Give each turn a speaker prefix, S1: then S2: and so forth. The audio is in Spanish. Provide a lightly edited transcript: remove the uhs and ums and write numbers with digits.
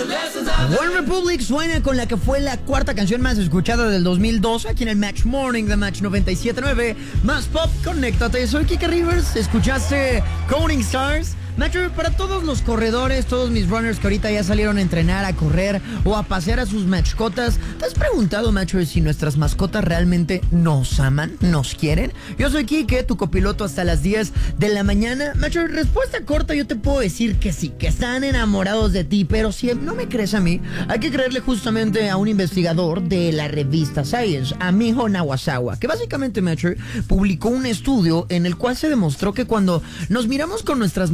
S1: One Republic suena con la que fue la cuarta canción más escuchada del 2002 aquí en el Match Morning de Match 97.9. Más pop, conéctate. Soy Kike Rivers. Escuchaste Counting Stars. Macho, para todos los corredores, todos mis runners que ahorita ya salieron a entrenar, a correr o a pasear a sus mascotas, ¿te has preguntado, Macho, si nuestras mascotas realmente nos aman, nos quieren? Yo soy Kike, tu copiloto hasta las 10 de la mañana. Macho, respuesta corta, yo te puedo decir que sí, que están enamorados de ti, pero si no me crees a mí, hay que creerle justamente a un investigador de la revista Science, a Miho Nawasawa, que básicamente, Macho, publicó un estudio en el cual se demostró que cuando nos miramos con nuestras